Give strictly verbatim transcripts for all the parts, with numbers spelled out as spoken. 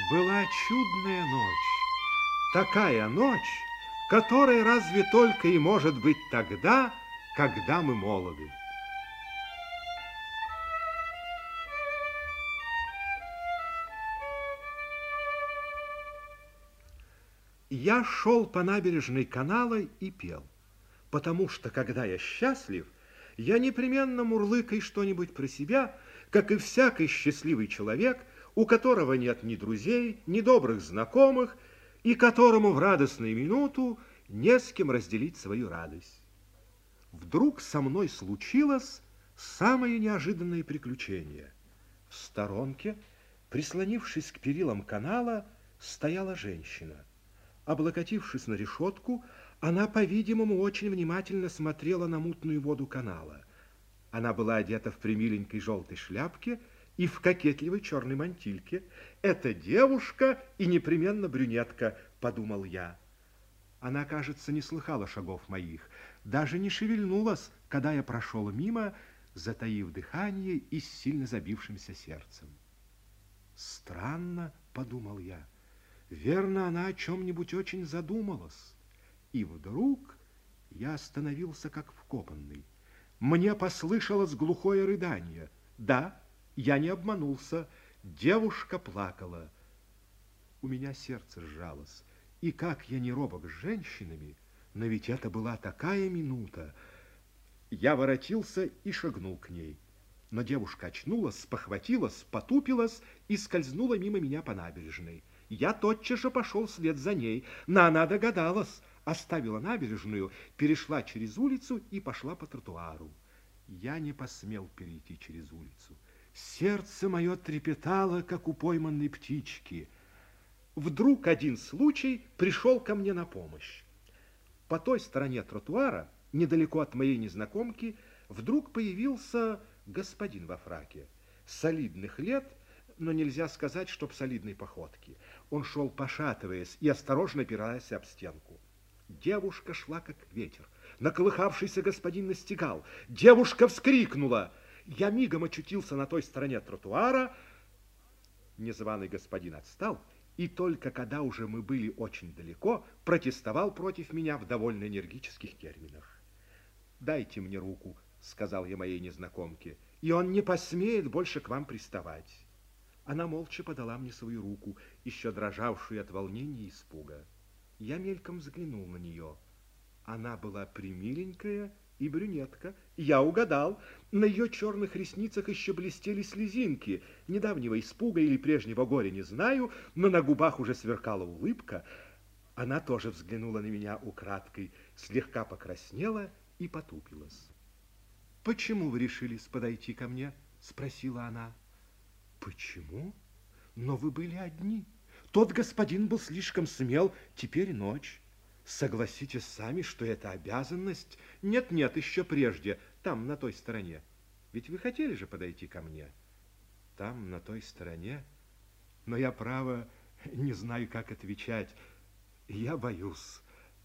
Была чудная ночь, такая ночь, которая разве только и может быть тогда, когда мы молоды. Я шел по набережной канала и пел, потому что, когда я счастлив, я непременно мурлыкаю что-нибудь про себя, как и всякий счастливый человек, у которого нет ни друзей, ни добрых знакомых, и которому в радостную минуту не с кем разделить свою радость. Вдруг со мной случилось самое неожиданное приключение. В сторонке, прислонившись к перилам канала, стояла женщина. Облокотившись на решетку, она, по-видимому, очень внимательно смотрела на мутную воду канала. Она была одета в премиленькой желтой шляпке и в кокетливой черной мантильке. Это девушка и непременно брюнетка, подумал я. Она, кажется, не слыхала шагов моих, даже не шевельнулась, когда я прошел мимо, затаив дыхание и с сильно забившимся сердцем. Странно, подумал я. Верно, она о чем-нибудь очень задумалась. И вдруг я остановился как вкопанный. Мне послышалось глухое рыдание. Да, я не обманулся. Девушка плакала. У меня сердце сжалось. И как я не робок с женщинами, но ведь это была такая минута. Я воротился и шагнул к ней. Но девушка очнулась, спохватилась, потупилась и скользнула мимо меня по набережной. Я тотчас же пошел вслед за ней, но она догадалась, оставила набережную, перешла через улицу и пошла по тротуару. Я не посмел перейти через улицу. Сердце мое трепетало, как у пойманной птички. Вдруг один случай пришел ко мне на помощь. По той стороне тротуара, недалеко от моей незнакомки, вдруг появился господин во фраке, солидных лет, но нельзя сказать, чтоб солидной походки. Он шел, пошатываясь, и осторожно опираясь об стенку. Девушка шла, как ветер. Наколыхавшийся господин настигал. Девушка вскрикнула. Я мигом очутился на той стороне тротуара. Незваный господин отстал, и только когда уже мы были очень далеко, протестовал против меня в довольно энергических терминах. «Дайте мне руку», — сказал я моей незнакомке, «и он не посмеет больше к вам приставать». Она молча подала мне свою руку, еще дрожавшую от волнения и испуга. Я мельком взглянул на нее. Она была премиленькая и брюнетка. Я угадал. На ее черных ресницах еще блестели слезинки. Недавнего испуга или прежнего горя не знаю, но на губах уже сверкала улыбка. Она тоже взглянула на меня украдкой, слегка покраснела и потупилась. «Почему вы решились подойти ко мне?» — спросила она. «Почему? Но вы были одни. Тот господин был слишком смел, теперь ночь. Согласитесь сами, что это обязанность. Нет-нет, еще прежде, там, на той стороне. Ведь вы хотели же подойти ко мне? Там, на той стороне? Но я, право, не знаю, как отвечать. Я боюсь.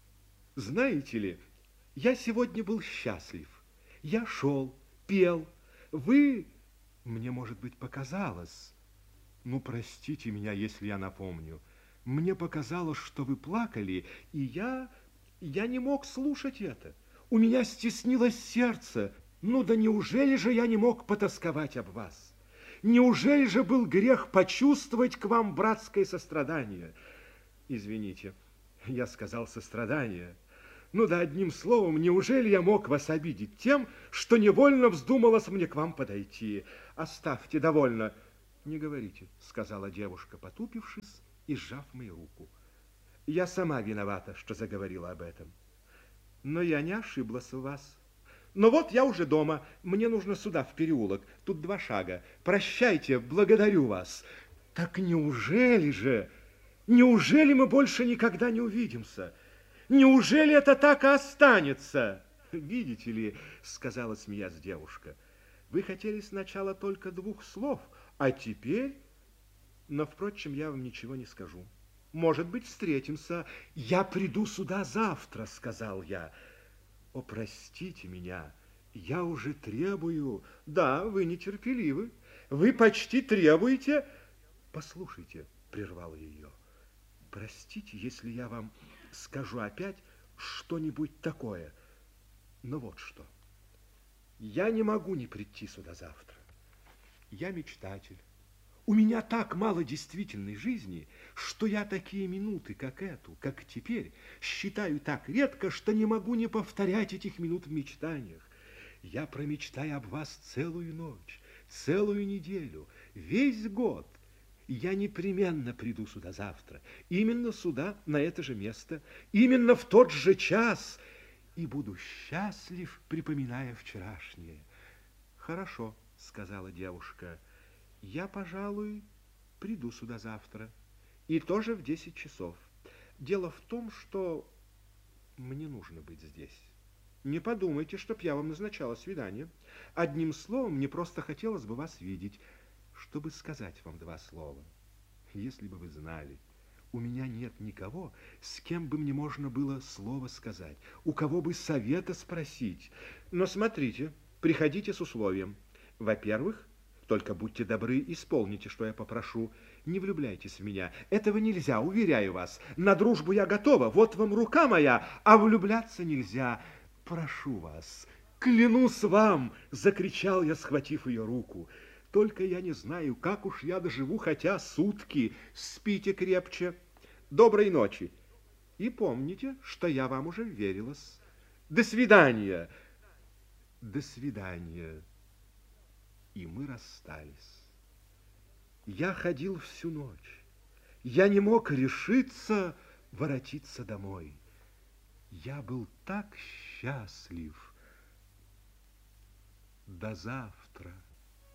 Знаете ли, я сегодня был счастлив. Я шел, пел. Вы... Мне, может быть, показалось, ну, простите меня, если я напомню, мне показалось, что вы плакали, и я, я не мог слушать это. У меня стеснилось сердце. Ну, да неужели же я не мог потосковать об вас? Неужели же был грех почувствовать к вам братское сострадание? Извините, я сказал сострадание. Ну да, одним словом, неужели я мог вас обидеть тем, что невольно вздумалось мне к вам подойти? Оставьте, довольно. Не говорите, сказала девушка, потупившись и сжав мою руку. Я сама виновата, что заговорила об этом. Но я не ошиблась в вас. Но вот я уже дома, мне нужно сюда, в переулок, тут два шага. Прощайте, благодарю вас. Так неужели же, неужели мы больше никогда не увидимся? Неужели это так и останется? Видите ли, сказала, смеясь девушка, вы хотели сначала только двух слов, а теперь... Но, впрочем, я вам ничего не скажу. Может быть, встретимся. Я приду сюда завтра, сказал я. О, простите меня, я уже требую. Да, вы нетерпеливы. Вы почти требуете. Послушайте, прервал ее. Простите, если я вам скажу опять что-нибудь такое. Но вот что. Я не могу не прийти сюда завтра. Я мечтатель. У меня так мало действительной жизни, что я такие минуты, как эту, как теперь, считаю так редко, что не могу не повторять этих минут в мечтаниях. Я промечтаю об вас целую ночь, целую неделю, весь год. Я непременно приду сюда завтра, именно сюда, на это же место, именно в тот же час, и буду счастлив, припоминая вчерашнее. Хорошо, сказала девушка. Я, пожалуй, приду сюда завтра. И тоже в десять часов. Дело в том, что мне нужно быть здесь. Не подумайте, чтоб я вам назначала свидание. Одним словом, мне просто хотелось бы вас видеть, чтобы сказать вам два слова. Если бы вы знали, у меня нет никого, с кем бы мне можно было слово сказать, у кого бы совета спросить. Но смотрите, приходите с условием. Во-первых, только будьте добры, исполните, что я попрошу. Не влюбляйтесь в меня. Этого нельзя, уверяю вас. На дружбу я готова, вот вам рука моя, а влюбляться нельзя. Прошу вас, клянусь вам, закричал я, схватив ее руку. Только я не знаю, как уж я доживу хотя сутки. Спите крепче. Доброй ночи. И помните, что я вам уже вверилась. До свидания. До свидания. И мы расстались. Я ходил всю ночь. Я не мог решиться воротиться домой. Я был так счастлив. До завтра.